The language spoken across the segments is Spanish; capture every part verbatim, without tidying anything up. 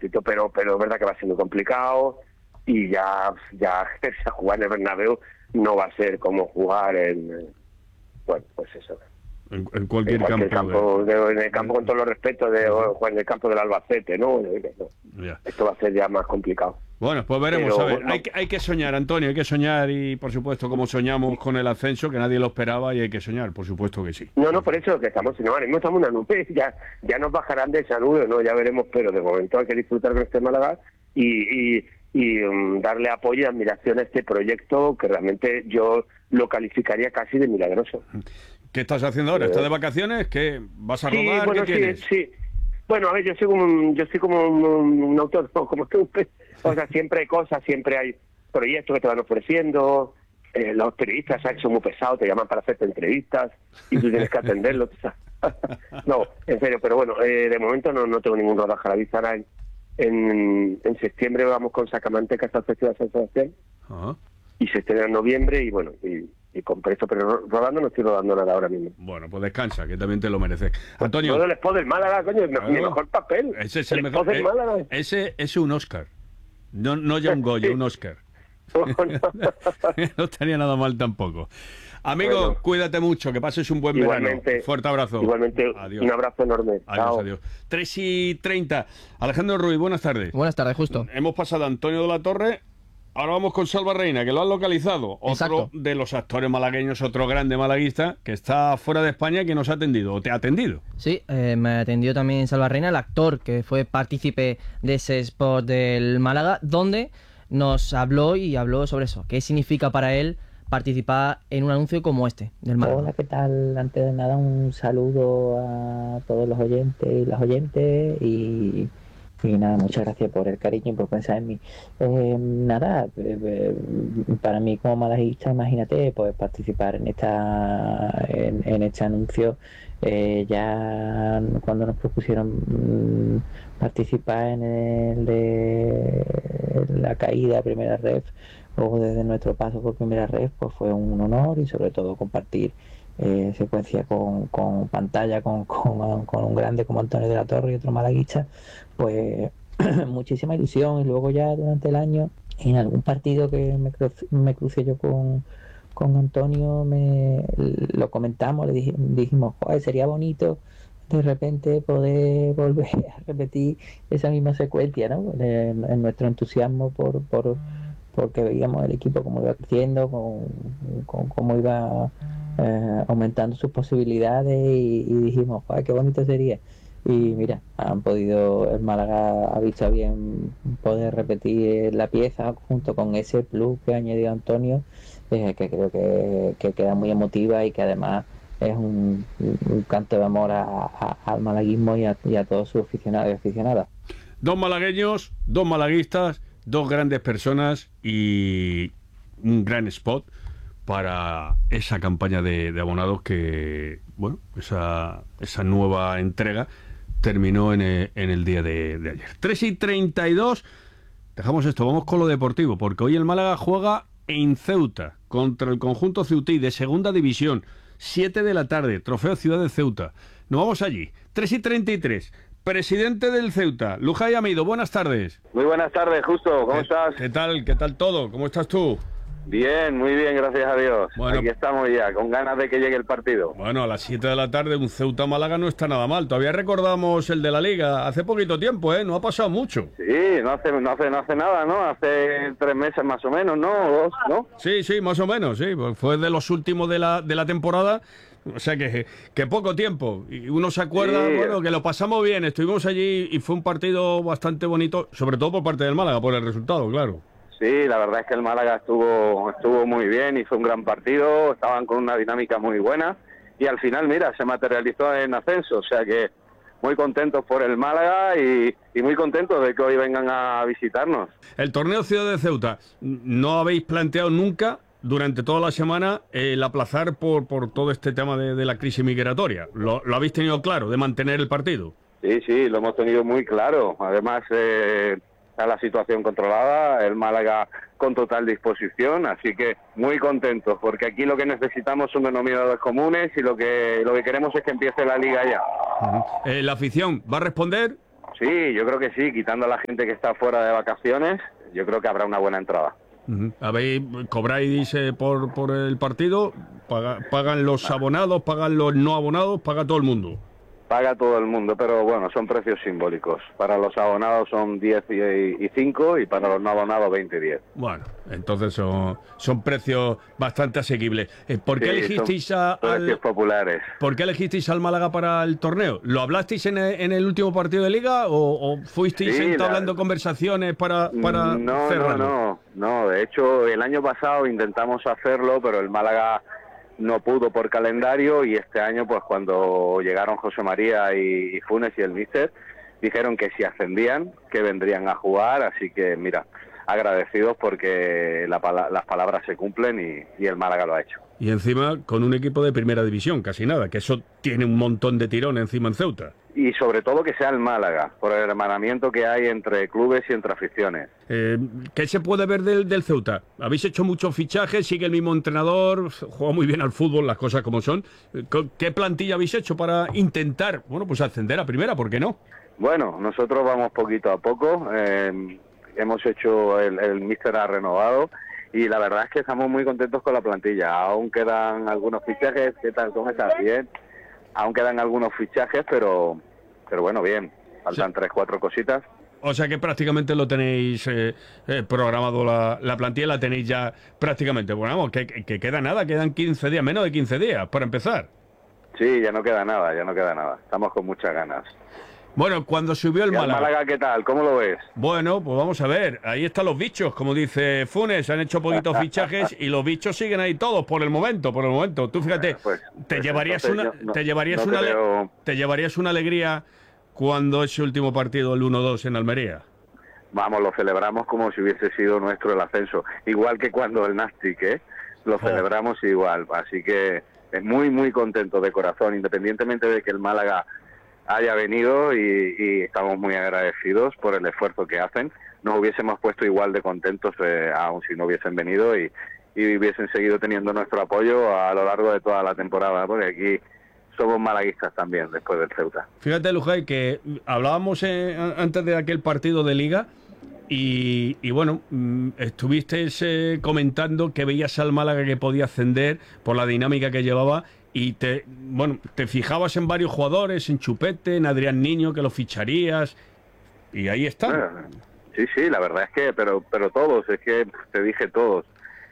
puntito, pero pero es verdad que va a ser muy complicado y ya ya jugar en el Bernabéu no va a ser como jugar en, bueno, pues eso. En, en cualquier, en cualquier campo, campo de... de, en el campo, con todos los respetos, de, o en el campo del Albacete, ¿no? no. Ya. Esto va a ser ya más complicado. Bueno, pues veremos, Pero, a ver. bueno, Hay que, hay que soñar, Antonio, hay que soñar y, por supuesto, como soñamos con el ascenso, que nadie lo esperaba y hay que soñar, por supuesto que sí. No, no, por eso que estamos, no, ahora mismo estamos en una nube, ya, ya nos bajarán de esa nube, ¿no? Ya veremos, pero de momento hay que disfrutar con este Málaga y, y, y um, darle apoyo y admiración a este proyecto que realmente yo lo calificaría casi de milagroso. ¿Qué estás haciendo ahora? ¿Estás de vacaciones? ¿Qué? ¿Vas a rodar? Sí, bueno, ¿Qué sí, tienes? sí. Bueno, a ver, yo soy como un, yo soy como un, un autor, como tú. O sea, siempre hay cosas, siempre hay proyectos que te van ofreciendo. Eh, los periodistas, ¿sabes? Son muy pesados, te llaman para hacerte entrevistas y tú tienes que atenderlos. No, en serio, pero bueno, eh, de momento no, no tengo ningún rodaje a la vista. Ahora en, en, en septiembre vamos con Sacamante, que está el Festival de San Sebastián. Uh-huh. Y se estrena en noviembre y bueno, y, y con esto, pero rodando no estoy rodando nada ahora mismo. Bueno, pues descansa, que también te lo mereces. Antonio. Todo el Expo del Málaga, coño, es claro. mi mejor papel. Ese es el, el mejor. del Eh, Málaga. Ese es un Oscar. No, no ya un Goya, un Oscar. No estaría nada mal tampoco. Amigo, bueno, cuídate mucho, que pases un buen verano. Fuerte abrazo. Igualmente, adiós. Un abrazo enorme. Adiós, Chao. adiós. tres y treinta. Alejandro Ruiz, buenas tardes. Buenas tardes, justo. Hemos pasado a Antonio de la Torre. Ahora vamos con Salva Reina, que lo han localizado. Otro Exacto. de los actores malagueños, otro grande malaguista, que está fuera de España y que nos ha atendido. ¿O te ha atendido? Sí, eh, me atendió también Salva Reina, el actor que fue partícipe de ese spot del Málaga, donde nos habló y habló sobre eso. ¿Qué significa para él participar en un anuncio como este del Málaga? Hola, ¿qué tal? Antes de nada, un saludo a todos los oyentes y las oyentes y... Y nada, muchas gracias por el cariño y por pensar en mí. Eh, nada, eh, eh, para mí como malaguista, imagínate, pues participar en esta en, en este anuncio. Eh, ya cuando nos propusieron mmm, participar en el de la caída primera ref o desde nuestro paso por primera ref, pues fue un honor y sobre todo compartir Eh, secuencia con, con pantalla con, con, con un grande como Antonio de la Torre y otro malaguista, pues muchísima ilusión. Y luego ya durante el año en algún partido que me, cruce, me crucé yo con, con Antonio, me lo comentamos, le dij, dijimos, joder, sería bonito de repente poder volver a repetir esa misma secuencia, ¿no? En, en nuestro entusiasmo por, por porque veíamos el equipo cómo iba creciendo, con, con cómo iba eh, aumentando sus posibilidades y, y dijimos, ¡ay, qué bonito sería! Y mira, han podido, el Málaga ha visto bien poder repetir la pieza junto con ese plus que ha añadido Antonio, eh, que creo que, que queda muy emotiva y que además es un, un canto de amor a, a, al malaguismo y a, y a todos sus aficionados y aficionadas. Dos malagueños, dos malaguistas, dos grandes personas y un gran spot para esa campaña de, de abonados que, bueno, esa, esa nueva entrega terminó en el, en el día de, de ayer. tres y treinta y dos, dejamos esto, vamos con lo deportivo, porque hoy el Málaga juega en Ceuta contra el conjunto ceutí de segunda división, siete de la tarde, trofeo Ciudad de Ceuta. Nos vamos allí, tres y treinta y tres. Presidente del Ceuta, Lujay Amido, buenas tardes. Muy buenas tardes, Justo, ¿cómo ¿Qué, estás? ¿Qué tal? ¿Qué tal todo? ¿Cómo estás tú? Bien, muy bien, gracias a Dios. Bueno, aquí estamos ya, con ganas de que llegue el partido. Bueno, a las siete de la tarde un Ceuta-Málaga no está nada mal. Todavía recordamos el de la Liga, hace poquito tiempo, ¿eh? No ha pasado mucho. Sí, no hace, no hace, no hace nada, ¿no? Hace tres meses más o menos, ¿no? O dos, ¿no? Sí, sí, más o menos, sí. Fue de los últimos de la, de la temporada. O sea que, que poco tiempo. Y uno se acuerda, sí, bueno, que lo pasamos bien. Estuvimos allí y fue un partido bastante bonito, sobre todo por parte del Málaga, por el resultado, claro. Sí, la verdad es que el Málaga estuvo, estuvo muy bien, hizo un gran partido, estaban con una dinámica muy buena y al final, mira, se materializó en ascenso. O sea que muy contentos por el Málaga y, y muy contentos de que hoy vengan a visitarnos. El torneo Ciudad de Ceuta, ¿no habéis planteado nunca durante toda la semana el aplazar por, por todo este tema de, de la crisis migratoria? ¿Lo, ¿Lo habéis tenido claro, de mantener el partido? Sí, sí, lo hemos tenido muy claro. Además, eh, está la situación controlada, el Málaga con total disposición, así que muy contentos, porque aquí lo que necesitamos son denominadores comunes y lo que lo que queremos es que empiece la Liga ya. Uh-huh. eh, ¿La afición va a responder? Sí, yo creo que sí, quitando a la gente que está fuera de vacaciones, yo creo que habrá una buena entrada. Uh-huh. ¿Habéis, cobráis eh, por, por el partido? Paga, ¿Pagan los abonados, pagan los no abonados, paga todo el mundo? Paga todo el mundo, pero bueno, son precios simbólicos. Para los abonados son diez y cinco y para los no abonados veinte y diez. Bueno, entonces son, son precios bastante asequibles. Eh, ¿Por qué Sí, elegisteis son a, precios al, populares? ¿Por qué elegisteis al Málaga para el torneo? ¿Lo hablasteis en el, en el último partido de Liga o, o fuisteis Sí, entablando la... conversaciones para, para no, cerrarlo? No, no, no. De hecho, el año pasado intentamos hacerlo, pero el Málaga no pudo por calendario y este año, pues cuando llegaron José María y, y Funes y el míster, dijeron que si ascendían, que vendrían a jugar, así que mira, agradecidos porque la, las palabras se cumplen y, y el Málaga lo ha hecho. Y encima con un equipo de primera división, casi nada, que eso tiene un montón de tirón encima en Ceuta. Y sobre todo que sea el Málaga, por el hermanamiento que hay entre clubes y entre aficiones. Eh, ¿Qué se puede ver del, del Ceuta? Habéis hecho muchos fichajes, sigue el mismo entrenador, juega muy bien al fútbol, las cosas como son. ¿Qué plantilla habéis hecho para intentar, bueno, pues ascender a primera? ¿Por qué no? Bueno, nosotros vamos poquito a poco. Eh, hemos hecho, el, el míster ha renovado y la verdad es que estamos muy contentos con la plantilla. Aún quedan algunos fichajes. ¿Qué tal? ¿Cómo estás? Bien. Aún quedan algunos fichajes, pero pero bueno, bien. Faltan sí. tres, cuatro cositas. O sea que prácticamente lo tenéis eh, eh, programado, la, la plantilla la tenéis ya prácticamente. Bueno, vamos, que, que queda nada, quedan quince días, menos de quince días para empezar. Sí, ya no queda nada, ya no queda nada. Estamos con muchas ganas. Bueno, cuando subió el Málaga... ¿El Málaga qué tal? ¿Cómo lo ves? Bueno, pues vamos a ver. Ahí están los bichos, como dice Funes. Han hecho poquitos fichajes y los bichos siguen ahí todos por el momento, por el momento. Tú fíjate, bueno, pues, te, pues llevarías una, no, te, llevarías no una, te, veo... te llevarías una alegría cuando ese último partido, el uno dos en Almería. Vamos, lo celebramos como si hubiese sido nuestro el ascenso. Igual que cuando el Nastic, ¿eh? Lo oh. celebramos igual. Así que es muy, muy contento de corazón, independientemente de que el Málaga haya venido y, y estamos muy agradecidos por el esfuerzo que hacen. Nos hubiésemos puesto igual de contentos eh, aun si no hubiesen venido y, y hubiesen seguido teniendo nuestro apoyo a lo largo de toda la temporada, porque aquí somos malaguistas también después del Ceuta. Fíjate, Lujay, que hablábamos eh, antes de aquel partido de Liga y, y bueno, estuviste eh, comentando que veías al Málaga que podía ascender por la dinámica que llevaba. Y te, bueno, te fijabas en varios jugadores, en Chupete, en Adrián Niño, que lo ficharías, y ahí están. Bueno, sí, sí, la verdad es que, pero pero todos, es que te dije todos.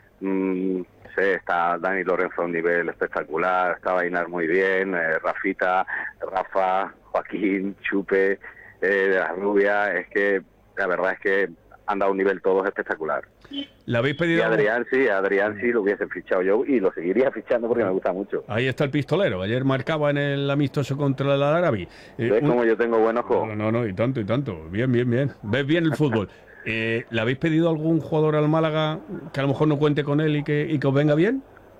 Mm, sí, está Dani Lorenzo a un nivel espectacular, está Bainar muy bien, eh, Rafita, Rafa, Joaquín, Chupe, eh, de la Rubia, es que la verdad es que han dado un nivel todos espectacular. ¿Le habéis pedido? Y Adrián sí, Adrián sí lo hubiese fichado yo y lo seguiría fichando porque me gusta mucho. Ahí está el pistolero, ayer marcaba en el amistoso contra el Arabi. Eh, ¿Ves un... cómo yo tengo buen ojo? No, no, no, y tanto, y tanto. Bien, bien, bien. Ves bien el fútbol. Eh, ¿Le habéis pedido a algún jugador al Málaga que a lo mejor no cuente con él y que, y que os venga bien?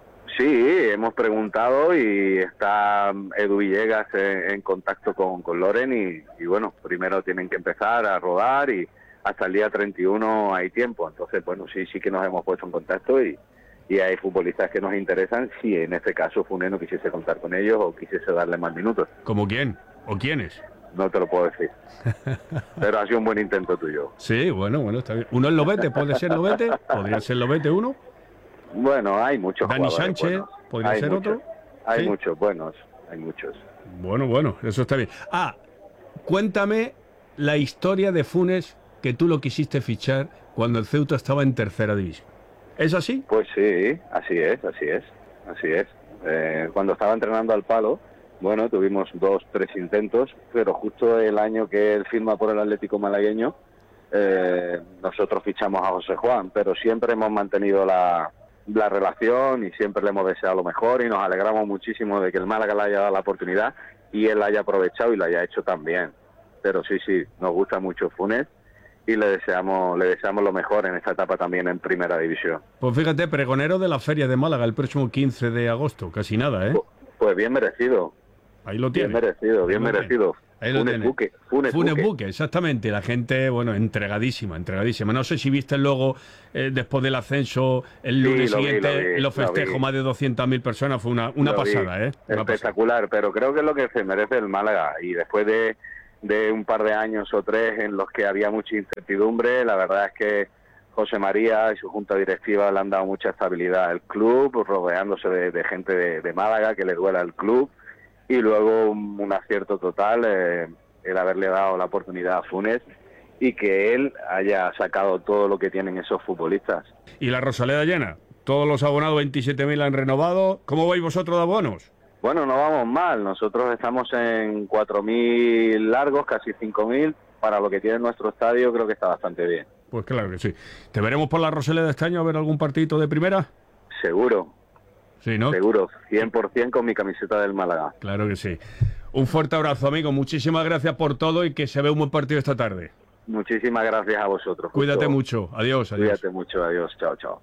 Sí, hemos preguntado y está Edu Villegas en, en contacto con, con Loren y, y bueno, primero tienen que empezar a rodar y hasta el día treinta y uno hay tiempo. Entonces, bueno, sí, sí que nos hemos puesto en contacto y, y hay futbolistas que nos interesan si en este caso Funes no quisiese contar con ellos o quisiese darle más minutos. ¿Como quién? ¿O quiénes? No te lo puedo decir. Pero ha sido un buen intento tuyo. Sí, bueno, bueno, está bien. ¿Uno es Lobete? ¿Puede ser Lobete? ¿Podría ser Lobete uno? Bueno, hay muchos Dani Sánchez, buenos. ¿podría hay ser muchos, otro? Hay ¿Sí? muchos buenos, hay muchos. Bueno, bueno, eso está bien. Ah, cuéntame la historia de Funes, que tú lo quisiste fichar cuando el Ceuta estaba en tercera división. ¿Es así? Pues sí, así es, así es, así es. Eh, cuando estaba entrenando al Palo, bueno, tuvimos dos, tres intentos, pero justo el año que él firma por el Atlético Malagueño, eh, nosotros fichamos a José Juan, pero siempre hemos mantenido la, la relación y siempre le hemos deseado lo mejor y nos alegramos muchísimo de que el Málaga le haya dado la oportunidad y él la haya aprovechado y lo haya hecho también. Pero sí, sí, nos gusta mucho Funes y le deseamos le deseamos lo mejor en esta etapa también en Primera División. Pues fíjate, pregonero de la Feria de Málaga el próximo quince de agosto, casi nada, ¿eh? Pues, pues bien merecido. Ahí lo tiene. Bien merecido, bien merecido. Ahí lo Funes tiene. Buque, Funes, Funes Buque. Buque, exactamente. La gente, bueno, entregadísima, entregadísima. No sé si viste luego, eh, después del ascenso, el lunes Sí, lo vi, siguiente, lo vi, los lo festejos, vi. más de doscientas mil personas. Fue una, una Lo vi. pasada, ¿eh? Una Espectacular, pero creo que es lo que se merece el Málaga. Y después de de un par de años o tres en los que había mucha incertidumbre. La verdad es que José María y su junta directiva le han dado mucha estabilidad al club, rodeándose de, de gente de, de Málaga que le duela al club, y luego un, un acierto total eh, el haberle dado la oportunidad a Funes y que él haya sacado todo lo que tienen esos futbolistas. ¿Y la Rosaleda llena? Todos los abonados, veintisiete mil han renovado. ¿Cómo vais vosotros de abonos? Bueno, no vamos mal. Nosotros estamos en cuatro mil largos, casi cinco mil. Para lo que tiene nuestro estadio, creo que está bastante bien. Pues claro que sí. ¿Te veremos por la Rosaleda este año a ver algún partidito de primera? Seguro. Sí, ¿no? Seguro, cien por ciento con mi camiseta del Málaga. Claro que sí. Un fuerte abrazo, amigo. Muchísimas gracias por todo y que se vea un buen partido esta tarde. Muchísimas gracias a vosotros. Cuídate Justo. mucho. Adiós, adiós. Cuídate mucho. Adiós. Chao, chao.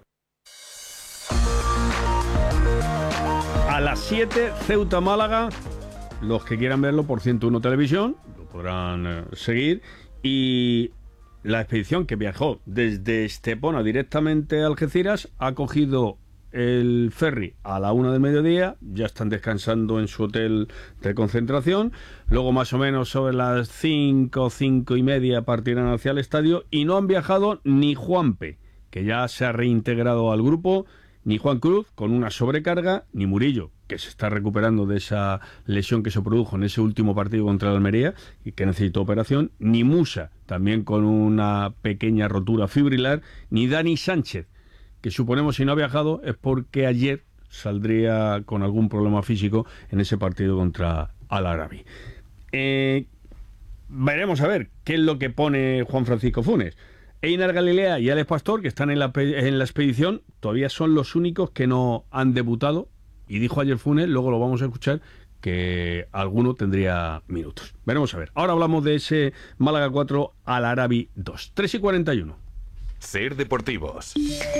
A las siete, Ceuta-Málaga. Los que quieran verlo por ciento uno Televisión lo podrán eh, seguir. Y la expedición que viajó desde Estepona directamente a Algeciras ha cogido el ferry a la una del mediodía. Ya están descansando en su hotel de concentración. Luego más o menos sobre las cinco, cinco y media partirán hacia el estadio. Y no han viajado ni Juanpe, que ya se ha reintegrado al grupo, ni Juan Cruz, con una sobrecarga, ni Murillo, que se está recuperando de esa lesión que se produjo en ese último partido contra el Almería y que necesitó operación, ni Musa, también con una pequeña rotura fibrilar, ni Dani Sánchez, que suponemos si no ha viajado es porque ayer saldría con algún problema físico en ese partido contra Al Arabi. Eh, veremos a ver qué es lo que pone Juan Francisco Funes. Einar Galilea y Alex Pastor, que están en la, en la expedición, todavía son los únicos que no han debutado. Y dijo ayer Funes, luego lo vamos a escuchar, que alguno tendría minutos. Veremos a ver. Ahora hablamos de ese Málaga cuatro Al Arabi dos. tres y cuarenta y uno. Ser Deportivos.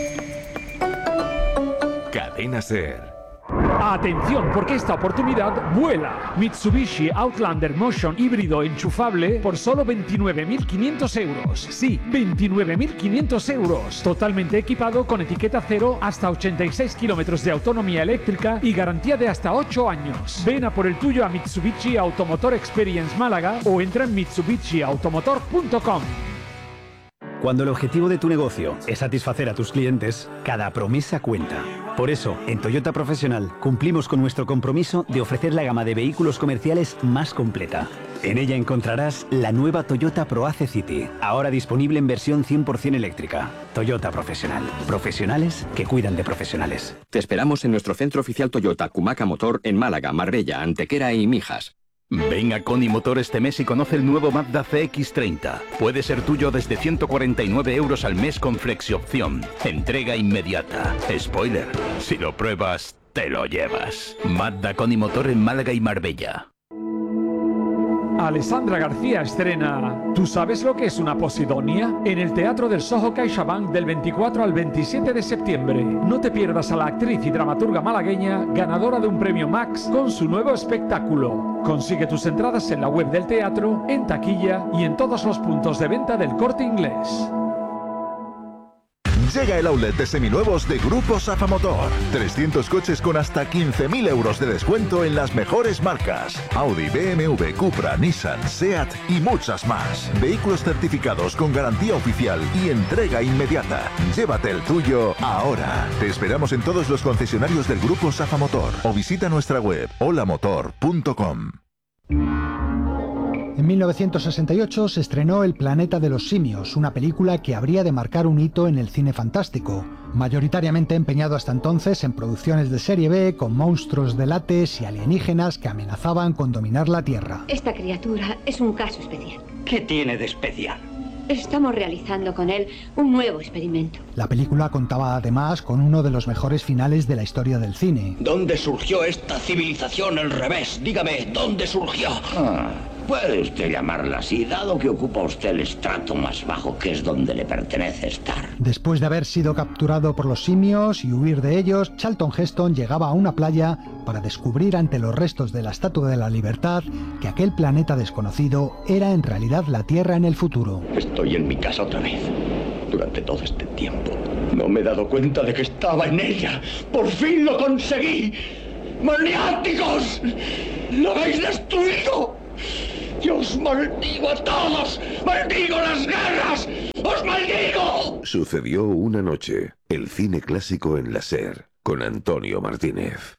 Cadena Ser. Atención, porque esta oportunidad vuela. Mitsubishi Outlander Motion híbrido enchufable por solo veintinueve mil quinientos euros. Sí, veintinueve mil quinientos euros. Totalmente equipado con etiqueta cero, hasta ochenta y seis kilómetros de autonomía eléctrica y garantía de hasta ocho años. Ven a por el tuyo a Mitsubishi Automotor Experience Málaga o entra en mitsubishi automotor punto com. Cuando el objetivo de tu negocio es satisfacer a tus clientes, cada promesa cuenta. Por eso, en Toyota Profesional cumplimos con nuestro compromiso de ofrecer la gama de vehículos comerciales más completa. En ella encontrarás la nueva Toyota ProAce City, ahora disponible en versión cien por ciento eléctrica. Toyota Profesional. Profesionales que cuidan de profesionales. Te esperamos en nuestro centro oficial Toyota Cumaca Motor en Málaga, Marbella, Antequera y Mijas. Ven a Coni Motor este mes y conoce el nuevo Mazda C X treinta. Puede ser tuyo desde ciento cuarenta y nueve euros al mes con flexi-opción. Entrega inmediata. Spoiler, si lo pruebas, te lo llevas. Mazda Coni Motor en Málaga y Marbella. Alessandra García estrena ¿Tú sabes lo que es una posidonia? En el Teatro del Soho CaixaBank del veinticuatro al veintisiete de septiembre. No te pierdas a la actriz y dramaturga malagueña ganadora de un premio Max con su nuevo espectáculo. Consigue tus entradas en la web del teatro, en taquilla y en todos los puntos de venta del Corte Inglés. Llega el outlet de seminuevos de Grupo Safa Motor. trescientos coches con hasta quince mil euros de descuento en las mejores marcas. Audi, B M W, Cupra, Nissan, Seat y muchas más. Vehículos certificados con garantía oficial y entrega inmediata. Llévate el tuyo ahora. Te esperamos en todos los concesionarios del Grupo Safa Motor o visita nuestra web hola motor punto com. En mil novecientos sesenta y ocho se estrenó El planeta de los simios, una película que habría de marcar un hito en el cine fantástico, mayoritariamente empeñado hasta entonces en producciones de serie B con monstruos de látex y alienígenas que amenazaban con dominar la Tierra. Esta criatura es un caso especial. ¿Qué tiene de especial? Estamos realizando con él un nuevo experimento. La película contaba además con uno de los mejores finales de la historia del cine. ¿Dónde surgió esta civilización al revés? Dígame, ¿dónde surgió? Ah. Puede usted llamarla así, dado que ocupa usted el estrato más bajo, que es donde le pertenece estar. Después de haber sido capturado por los simios y huir de ellos, Charlton Heston llegaba a una playa para descubrir ante los restos de la Estatua de la Libertad que aquel planeta desconocido era en realidad la Tierra en el futuro. Estoy en mi casa otra vez. Durante todo este tiempo no me he dado cuenta de que estaba en ella. ¡Por fin lo conseguí! ¡Maniáticos! ¡Lo habéis destruido! ¡Yo os maldigo a todos! ¡Maldigo las guerras! ¡Os maldigo! Sucedió una noche. El cine clásico en la SER, con Antonio Martínez.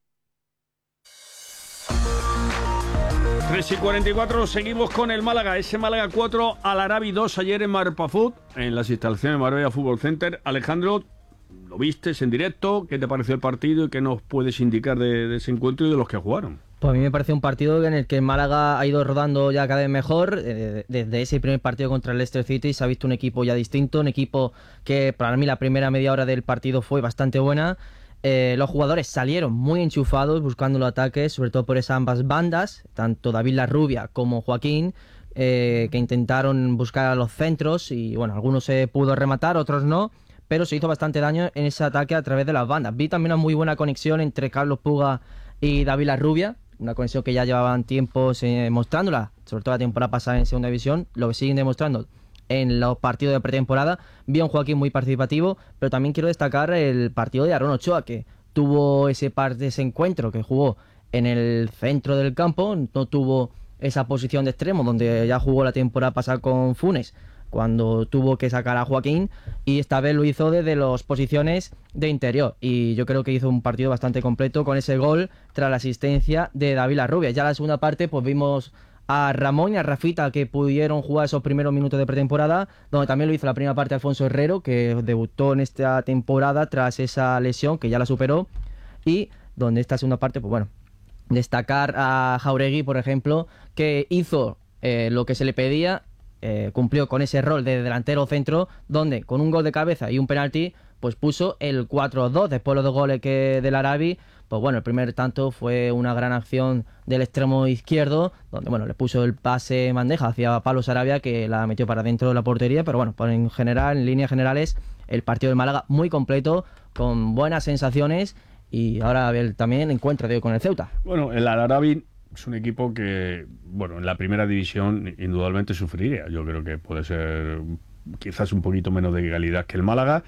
tres y cuarenta y cuatro, seguimos con el Málaga. Ese Málaga cuatro, Al Arabi dos ayer en Marpafut, en las instalaciones de Marbella Fútbol Center. Alejandro, ¿lo vistes en directo? ¿Qué te pareció el partido y qué nos puedes indicar de, de ese encuentro y de los que jugaron? Pues a mí me parece un partido en el que el Málaga ha ido rodando ya cada vez mejor. Eh, desde ese primer partido contra el Leicester City se ha visto un equipo ya distinto, un equipo que para mí la primera media hora del partido fue bastante buena. Eh, los jugadores salieron muy enchufados buscando los ataques, sobre todo por esas ambas bandas, tanto David Larrubia como Joaquín, eh, que intentaron buscar los centros y bueno, algunos se pudo rematar, otros no, pero se hizo bastante daño en ese ataque a través de las bandas. Vi también una muy buena conexión entre Carlos Puga y David Larrubia, una conexión que ya llevaban tiempos eh, mostrándola, sobre todo la temporada pasada en Segunda División, lo que siguen demostrando en los partidos de pretemporada. Vi a un Joaquín muy participativo, pero también quiero destacar el partido de Aaron Ochoa, que tuvo ese par de ese encuentro que jugó en el centro del campo, no tuvo esa posición de extremo donde ya jugó la temporada pasada con Funes, cuando tuvo que sacar a Joaquín, y esta vez lo hizo desde las posiciones de interior, y yo creo que hizo un partido bastante completo con ese gol tras la asistencia de David Larrubia. Ya en la segunda parte pues vimos a Ramón y a Rafita, que pudieron jugar esos primeros minutos de pretemporada, donde también lo hizo la primera parte Alfonso Herrero, que debutó en esta temporada tras esa lesión que ya la superó, y donde esta segunda parte, pues bueno, destacar a Jauregui, por ejemplo, que hizo eh, lo que se le pedía, eh, cumplió con ese rol de delantero centro, donde con un gol de cabeza y un penalti pues puso el cuatro dos después de los dos goles que del Arabi. Pues bueno, el primer tanto fue una gran acción del extremo izquierdo, donde bueno, le puso el pase bandeja hacia Pablo Sarabia, que la metió para dentro de la portería. Pero bueno, pues en general, en líneas generales, el partido del Málaga muy completo, con buenas sensaciones, y ahora a ver también encuentra de hoy con el Ceuta. Bueno, el Al Arabi es un equipo que, bueno, en la primera división indudablemente sufriría. Yo creo que puede ser quizás un poquito menos de calidad que el Málaga,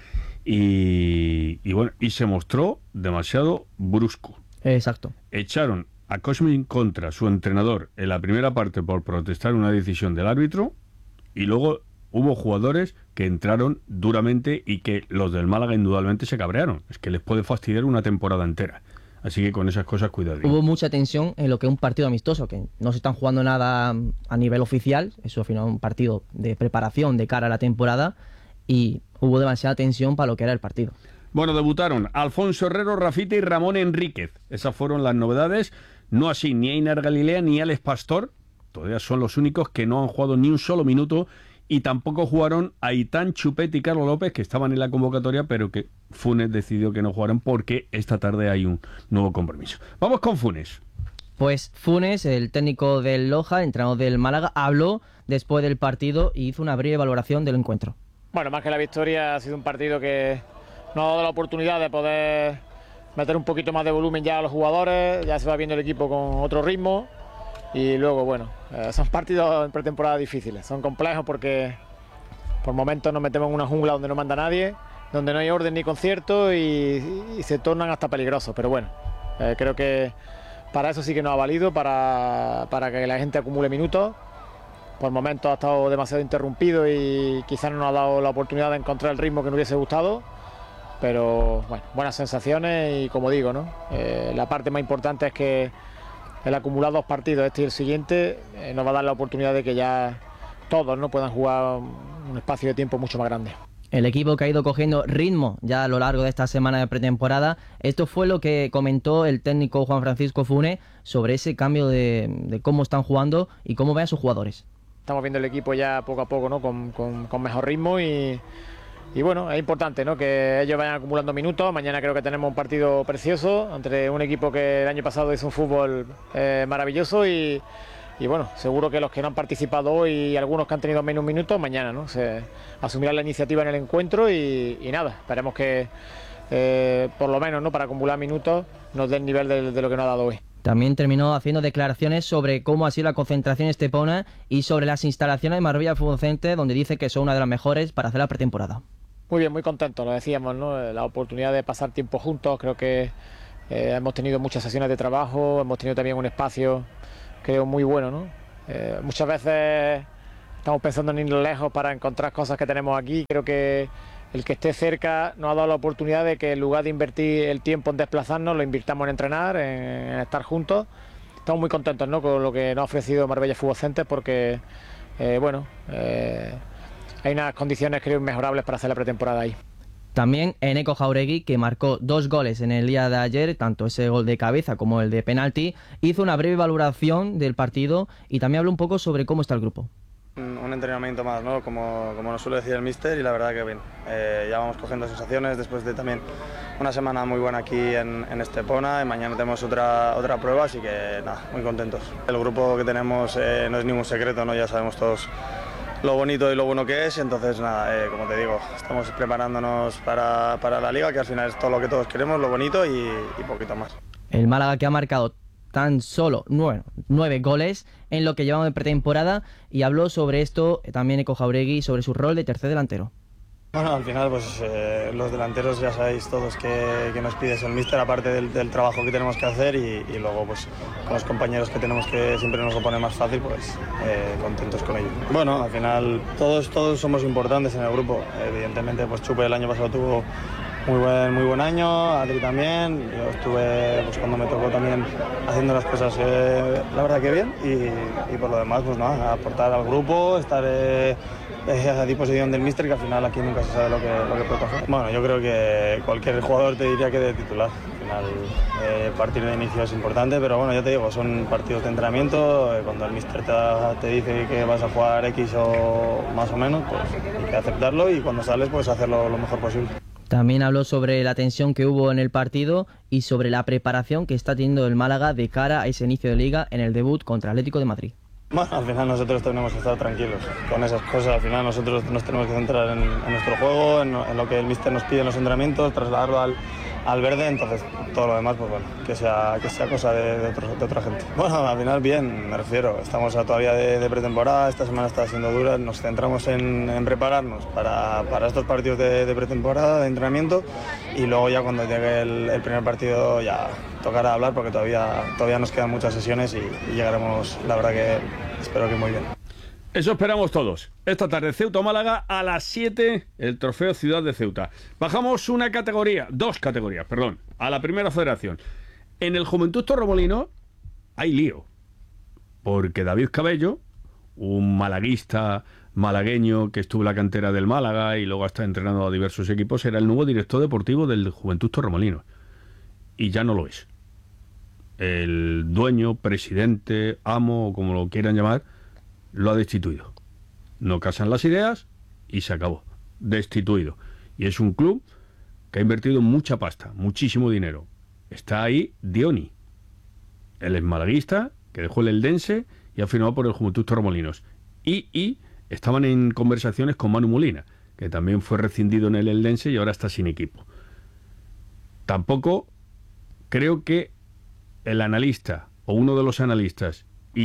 y, y bueno, y se mostró demasiado brusco. Exacto. Echaron a Cosmin contra su entrenador en la primera parte por protestar una decisión del árbitro, y luego hubo jugadores que entraron duramente y que los del Málaga indudablemente se cabrearon. Es que les puede fastidiar una temporada entera. Así que con esas cosas, cuidado. Hubo mucha tensión en lo que es un partido amistoso, que no se están jugando nada a nivel oficial. Eso al final es un partido de preparación de cara a la temporada, y hubo demasiada tensión para lo que era el partido. Bueno, debutaron Alfonso Herrero, Rafita y Ramón Enríquez. Esas fueron las novedades. No así ni Einar Galilea ni Alex Pastor. Todavía son los únicos que no han jugado ni un solo minuto. Y tampoco jugaron Aitán, Chupet y Carlos López, que estaban en la convocatoria, pero que Funes decidió que no jugaran porque esta tarde hay un nuevo compromiso. Vamos con Funes. Pues Funes, el técnico del Loja, entrenador del Málaga, habló después del partido y hizo una breve valoración del encuentro. Bueno, más que la victoria, ha sido un partido que nos ha dado la oportunidad de poder meter un poquito más de volumen ya a los jugadores. Ya se va viendo el equipo con otro ritmo. Y luego, bueno, eh, son partidos en pretemporada difíciles, son complejos porque por momentos nos metemos en una jungla donde no manda nadie, donde no hay orden ni concierto, y, y se tornan hasta peligrosos. Pero bueno, eh, creo que para eso sí que nos ha valido, para, para que la gente acumule minutos. Por momentos ha estado demasiado interrumpido y quizás no nos ha dado la oportunidad de encontrar el ritmo que nos hubiese gustado. Pero bueno, buenas sensaciones, y como digo, ¿no? Eh, la parte más importante es que el acumular dos partidos, este y el siguiente, eh, nos va a dar la oportunidad de que ya todos no puedan jugar un espacio de tiempo mucho más grande. El equipo que ha ido cogiendo ritmo ya a lo largo de esta semana de pretemporada. Esto fue lo que comentó el técnico Juan Francisco Funes sobre ese cambio de, de cómo están jugando y cómo ven a sus jugadores. Estamos viendo el equipo ya poco a poco, ¿no? con, con, con mejor ritmo, y, y bueno, es importante, ¿no? que ellos vayan acumulando minutos. Mañana creo que tenemos un partido precioso entre un equipo que el año pasado hizo un fútbol eh, maravilloso, y, y bueno, seguro que los que no han participado hoy y algunos que han tenido menos minutos, mañana ¿no? se asumirán la iniciativa en el encuentro, y, y nada, esperemos que eh, por lo menos, ¿no? para acumular minutos nos dé el nivel de, de lo que nos ha dado hoy. También terminó haciendo declaraciones sobre cómo ha sido la concentración estepona y sobre las instalaciones de Marbella Fútbol Center, donde dice que son una de las mejores para hacer la pretemporada. Muy bien, muy contento, lo decíamos, ¿no? La oportunidad de pasar tiempo juntos. Creo que eh, hemos tenido muchas sesiones de trabajo, hemos tenido también un espacio, creo, muy bueno, ¿no? Eh, muchas veces estamos pensando en ir lejos para encontrar cosas que tenemos aquí. Creo que el que esté cerca nos ha dado la oportunidad de que en lugar de invertir el tiempo en desplazarnos, lo invirtamos en entrenar, en, en estar juntos. Estamos muy contentos, ¿no?, con lo que nos ha ofrecido Marbella Fútbol Center, porque eh, bueno, eh, hay unas condiciones, creo, inmejorables para hacer la pretemporada ahí. También Eneko Jauregui, que marcó dos goles en el día de ayer, tanto ese gol de cabeza como el de penalti, hizo una breve valoración del partido y también habló un poco sobre cómo está el grupo. Un entrenamiento más, ¿no?, como, como nos suele decir el míster, y la verdad que bien. Eh, ya vamos cogiendo sensaciones después de también una semana muy buena aquí en, en Estepona, y mañana tenemos otra, otra prueba, así que nada, muy contentos. El grupo que tenemos eh, no es ningún secreto, ¿no?, ya sabemos todos lo bonito y lo bueno que es, y entonces nada, eh, como te digo, estamos preparándonos para, para la liga, que al final es todo lo que todos queremos, lo bonito y, y poquito más. El Málaga, que ha marcado tan solo nueve, nueve goles en lo que llevamos de pretemporada, y habló sobre esto también Eneko Jauregui, sobre su rol de tercer delantero. Bueno, al final pues eh, los delanteros ya sabéis todos que, que nos pides el míster, aparte del, del trabajo que tenemos que hacer, y, y luego pues con los compañeros que tenemos, que siempre nos lo pone más fácil, pues eh, contentos con ello. Bueno, al final todos, todos somos importantes en el grupo. Evidentemente pues Chupe el año pasado tuvo muy buen, muy buen año, Adri también. Yo estuve, pues cuando me tocó también, haciendo las cosas eh, la verdad que bien, y, y por lo demás pues nada, aportar al grupo, estar eh, eh, a disposición del míster, que al final aquí nunca se sabe lo que, lo que puede pasar. Bueno, yo creo que cualquier jugador te diría que de titular. Al final eh, partir de inicio es importante, pero bueno, ya te digo, son partidos de entrenamiento. Eh, cuando el míster te, te dice que vas a jugar X o más o menos, pues hay que aceptarlo, y cuando sales pues hacerlo lo mejor posible. También habló sobre la tensión que hubo en el partido y sobre la preparación que está teniendo el Málaga de cara a ese inicio de liga en el debut contra Atlético de Madrid. Bueno, al final nosotros tenemos que estar tranquilos con esas cosas. Al final nosotros nos tenemos que centrar en, en nuestro juego, en, en lo que el míster nos pide en los entrenamientos, trasladarlo al, al verde. Entonces todo lo demás, pues bueno, que sea, que sea cosa de, de, otro, de otra gente. Bueno, al final bien, me refiero, estamos a todavía de, de pretemporada, esta semana está siendo dura, nos centramos en, en prepararnos para, para estos partidos de, de pretemporada, de entrenamiento, y luego ya cuando llegue el, el primer partido ya tocará hablar, porque todavía, todavía nos quedan muchas sesiones, y, y llegaremos, la verdad que espero que muy bien. Eso esperamos todos. Esta tarde Ceuta-Málaga a las siete, el trofeo Ciudad de Ceuta. Bajamos una categoría, dos categorías, perdón, a la primera federación. En el Juventud Torremolinos hay lío, porque David Cabello, un malaguista malagueño que estuvo en la cantera del Málaga y luego ha estado entrenando a diversos equipos, era el nuevo director deportivo del Juventud Torremolinos. Y ya no lo es. El dueño, presidente, amo, o como lo quieran llamar, lo ha destituido. No casan las ideas y se acabó. Destituido. Y es un club que ha invertido mucha pasta, muchísimo dinero. Está ahí Dioni. Él es malaguista, que dejó el Eldense y ha firmado por el Juventud Torremolinos. Y, y estaban en conversaciones con Manu Molina, que también fue rescindido en el Eldense y ahora está sin equipo. Tampoco creo que el analista o uno de los analistas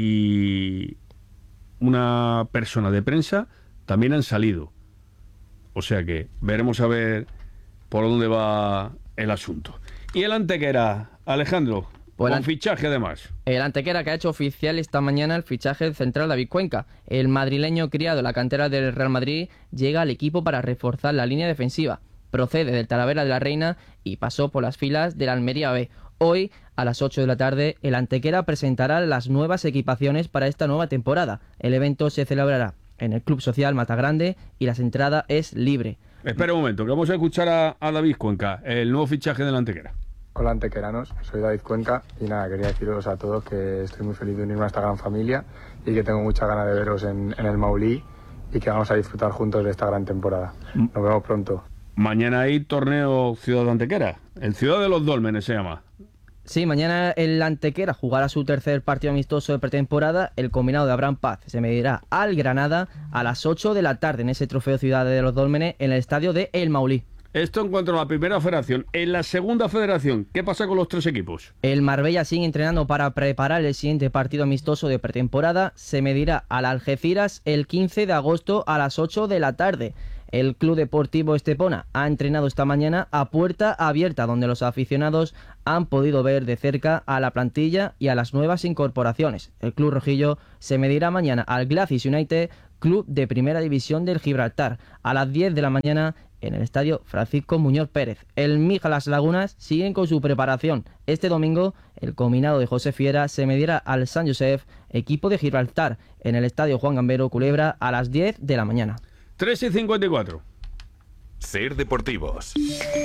y una persona de prensa también han salido. O sea que veremos a ver por dónde va el asunto. Y el Antequera, Alejandro, pues con fichaje además. El Antequera, que ha hecho oficial esta mañana el fichaje del central David Cuenca. El madrileño criado en la cantera del Real Madrid llega al equipo para reforzar la línea defensiva. Procede del Talavera de la Reina y pasó por las filas del Almería B. Hoy, a las ocho de la tarde, el Antequera presentará las nuevas equipaciones para esta nueva temporada. El evento se celebrará en el Club Social Matagrande y la entrada es libre. Espera un momento, que vamos a escuchar a, a David Cuenca, el nuevo fichaje del Antequera. Hola antequeranos, soy David Cuenca y nada, quería deciros a todos que estoy muy feliz de unirme a esta gran familia y que tengo mucha ganas de veros en, en el Maulí y que vamos a disfrutar juntos de esta gran temporada. Nos vemos pronto. Mañana hay torneo Ciudad de Antequera, el Ciudad de los Dólmenes se llama. Sí, mañana el Antequera jugará su tercer partido amistoso de pretemporada. El combinado de Abraham Paz se medirá al Granada a las ocho de la tarde en ese trofeo Ciudad de los Dólmenes en el estadio de El Maulí. Esto en cuanto a la primera federación. En la segunda federación, ¿qué pasa con los tres equipos? El Marbella sigue entrenando para preparar el siguiente partido amistoso de pretemporada. Se medirá al Algeciras el quince de agosto a las ocho de la tarde. El Club Deportivo Estepona ha entrenado esta mañana a puerta abierta, donde los aficionados han podido ver de cerca a la plantilla y a las nuevas incorporaciones. El club rojillo se medirá mañana al Gladys United, club de primera división del Gibraltar, a las diez de la mañana en el estadio Francisco Muñoz Pérez. El Mija Las Lagunas siguen con su preparación. Este domingo, el combinado de José Fiera se medirá al San Josef, equipo de Gibraltar, en el estadio Juan Gambero Culebra, a las diez de la mañana. tres y cincuenta y cuatro. Ser Deportivos.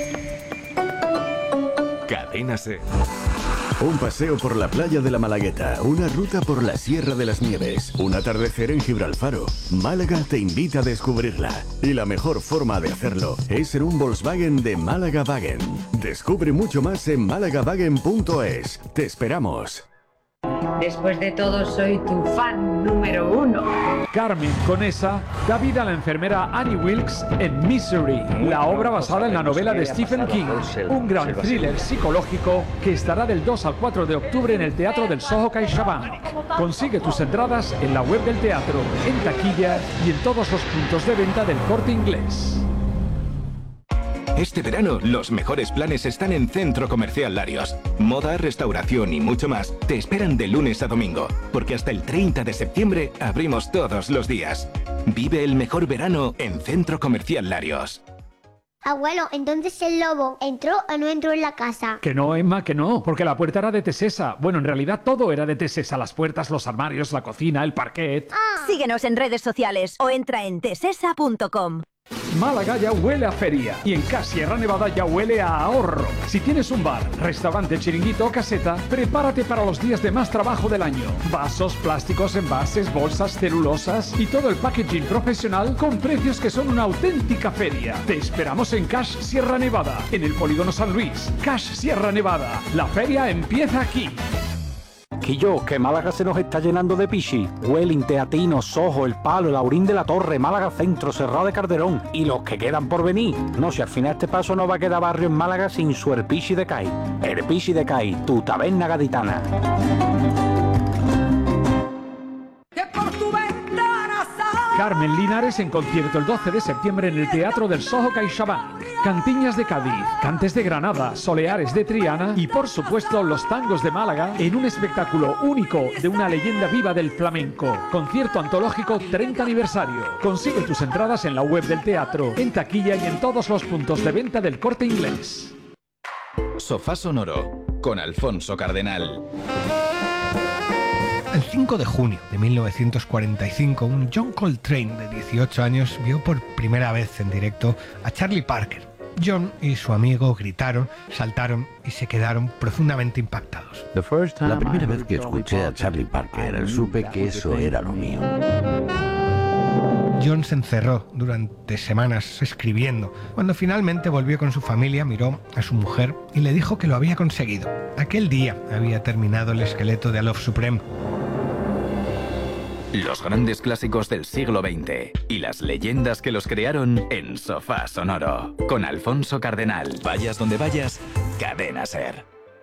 Cadena Ser. Un paseo por la playa de la Malagueta, una ruta por la Sierra de las Nieves, un atardecer en Gibralfaro. Málaga te invita a descubrirla. Y la mejor forma de hacerlo es en un Volkswagen de Málaga Wagen. Descubre mucho más en málaga wagen punto es. Te esperamos. Después de todo, soy tu fan número uno. Carmen Conesa da vida a la enfermera Annie Wilkes en Misery, la obra basada en la novela de Stephen King, un gran thriller psicológico que estará del dos al cuatro de octubre en el Teatro del Soho CaixaBank. Consigue tus entradas en la web del teatro, en taquilla y en todos los puntos de venta del Corte Inglés. Este verano, los mejores planes están en Centro Comercial Larios. Moda, restauración y mucho más te esperan de lunes a domingo, porque hasta el treinta de septiembre abrimos todos los días. Vive el mejor verano en Centro Comercial Larios. Abuelo, entonces el lobo entró o no entró en la casa. Que no, Emma, que no, porque la puerta era de Tesesa. Bueno, en realidad todo era de Tesesa, las puertas, los armarios, la cocina, el parquet. Ah. Síguenos en redes sociales o entra en tesesa punto com. Málaga ya huele a feria y en Cash Sierra Nevada ya huele a ahorro. Si tienes un bar, restaurante, chiringuito o caseta, prepárate para los días de más trabajo del año. Vasos, plásticos, envases, bolsas, celulosas y todo el packaging profesional con precios que son una auténtica feria. Te esperamos en Cash Sierra Nevada, en el Polígono San Luis. Cash Sierra Nevada, la feria empieza aquí. Quillo, que Málaga se nos está llenando de pichi. Welling, Teatino, Soho, El Palo, El Aurín de la Torre, Málaga Centro, Serrao de Calderón y los que quedan por venir. No, si al final este paso no va a quedar barrio en Málaga sin su El Pichi de Cai. El Pichi de Cai, tu taberna gaditana. Carmen Linares en concierto el doce de septiembre en el Teatro del Soho CaixaBank. Cantiñas de Cádiz, Cantes de Granada, Soleares de Triana y por supuesto los tangos de Málaga en un espectáculo único de una leyenda viva del flamenco. Concierto antológico treinta aniversario. Consigue tus entradas en la web del teatro, en taquilla y en todos los puntos de venta del Corte Inglés. Sofá Sonoro con Alfonso Cardenal. El cinco de junio de mil novecientos cuarenta y cinco, un John Coltrane de dieciocho años vio por primera vez en directo a Charlie Parker. John y su amigo gritaron, saltaron y se quedaron profundamente impactados. La primera vez que escuché a Charlie Parker, supe que eso era lo mío. John se encerró durante semanas escribiendo. Cuando finalmente volvió con su familia, miró a su mujer y le dijo que lo había conseguido. Aquel día había terminado el esqueleto de A Love Supreme. Los grandes clásicos del siglo veinte y las leyendas que los crearon en Sofá Sonoro. Con Alfonso Cardenal. Vayas donde vayas, Cadena Ser.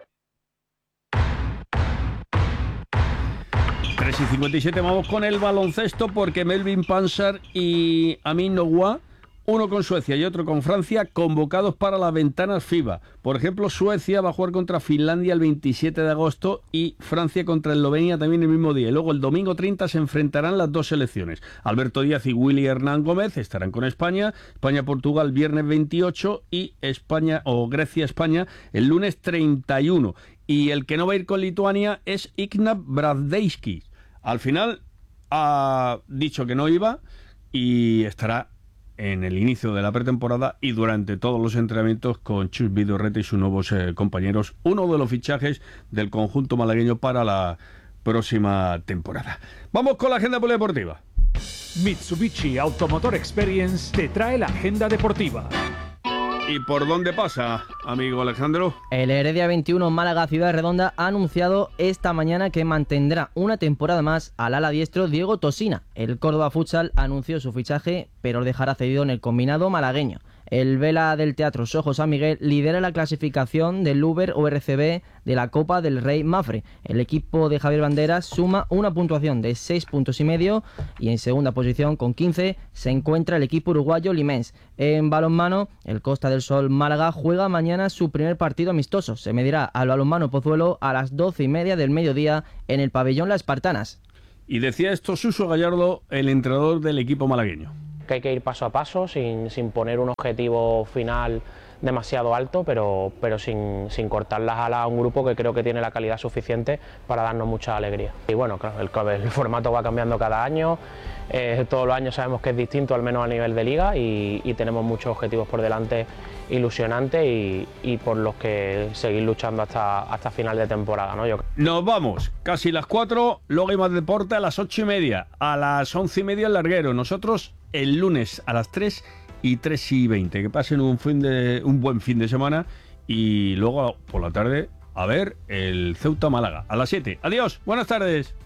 tres y cincuenta y siete, vamos con el baloncesto porque Melvin Pansar y Amin Nogoua, uno con Suecia y otro con Francia, convocados para las ventanas FIBA. Por ejemplo, Suecia va a jugar contra Finlandia el veintisiete de agosto y Francia contra Eslovenia también el mismo día. Y luego el domingo treinta se enfrentarán las dos selecciones. Alberto Díaz y Willy Hernán Gómez estarán con España. España-Portugal viernes veintiocho y España o Grecia-España el lunes treinta y uno. Y el que no va a ir con Lituania es Ignat Brazdeikis. Al final ha dicho que no iba y estará en el inicio de la pretemporada y durante todos los entrenamientos con Chus Vidorreta y sus nuevos eh, compañeros, uno de los fichajes del conjunto malagueño para la próxima temporada. Vamos con la agenda polideportiva. Mitsubishi Automotor Experience te trae la agenda deportiva. ¿Y por dónde pasa, amigo Alejandro? El Heredia veintiuno Málaga Ciudad Redonda ha anunciado esta mañana que mantendrá una temporada más al ala diestro Diego Tosina. El Córdoba Futsal anunció su fichaje, pero dejará cedido en el combinado malagueño. El Vela del Teatro Sojo San Miguel lidera la clasificación del Uber O R C B de la Copa del Rey Mafre. El equipo de Javier Banderas suma una puntuación de seis puntos y medio y en segunda posición con quince se encuentra el equipo uruguayo Limens. En balonmano, el Costa del Sol Málaga juega mañana su primer partido amistoso. Se medirá al Balonmano Pozuelo a las doce y media del mediodía en el pabellón Las Espartanas. Y decía esto Suso Gallardo, el entrenador del equipo malagueño. Que hay que ir paso a paso, sin, sin poner un objetivo final demasiado alto, pero, pero sin, sin cortar las alas a un grupo que creo que tiene la calidad suficiente para darnos mucha alegría. Y bueno, claro, el, el formato va cambiando cada año, eh, todos los años sabemos que es distinto, al menos a nivel de liga, y, y tenemos muchos objetivos por delante ilusionantes y, y por los que seguir luchando hasta, hasta final de temporada, ¿no? Yo... Nos vamos, casi las cuatro, luego hay más deporte a las ocho y media, a las once y media el larguero. Nosotros el lunes a las tres y tres y veinte. Que pasen un, fin de, un buen fin de semana y luego por la tarde a ver el Ceuta Málaga a las siete. Adiós, buenas tardes.